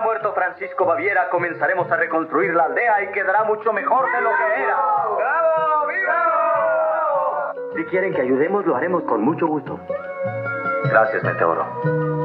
muerto Francisco Baviera, comenzaremos a reconstruir la aldea y quedará mucho mejor de lo que era. ¡Bravo! ¡Viva! Si quieren que ayudemos, lo haremos con mucho gusto. Gracias, Meteoro.